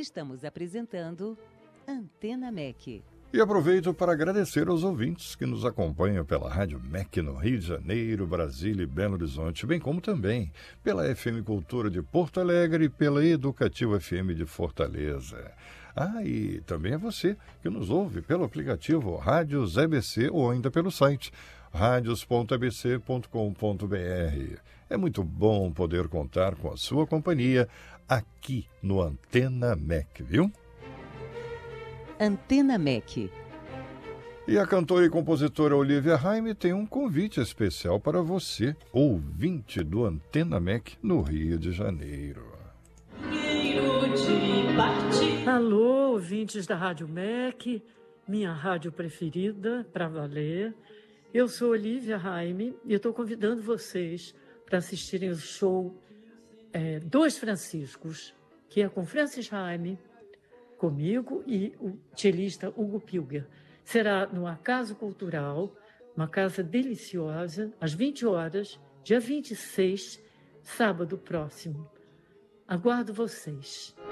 Estamos apresentando Antena MEC. E aproveito para agradecer aos ouvintes que nos acompanham pela Rádio MEC no Rio de Janeiro, Brasília e Belo Horizonte, bem como também pela FM Cultura de Porto Alegre e pela Educativa FM de Fortaleza. E também é você que nos ouve pelo aplicativo Rádios EBC ou ainda pelo site radios.abc.com.br. É muito bom poder contar com a sua companhia aqui no Antena MEC, viu? Antena MEC. E a cantora e compositora Olivia Raime tem um convite especial para você, ouvinte do Antena MEC no Rio de Janeiro. Alô, ouvintes da Rádio MEC, minha rádio preferida, para valer. Eu sou Olivia Raime e estou convidando vocês para assistirem o show Dois Franciscos, que é com Francis Raime, comigo e o cellista Hugo Pilger. Será no Acaso Cultural, uma casa deliciosa, às 20 horas, dia 26, sábado próximo. Aguardo vocês.